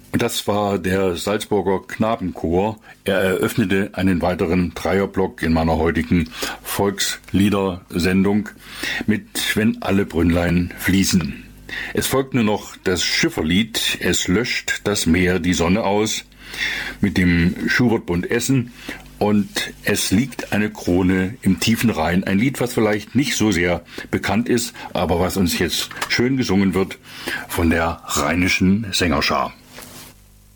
Und das war der Salzburger Knabenchor. Er eröffnete einen weiteren Dreierblock in meiner heutigen Volksliedersendung mit Wenn alle Brünnlein fließen. Es folgt nur noch das Schifferlied Es löscht das Meer die Sonne aus mit dem Schubertbund Essen und Es liegt eine Krone im tiefen Rhein. Ein Lied, was vielleicht nicht so sehr bekannt ist, aber was uns jetzt schön gesungen wird von der Rheinischen Sängerschar.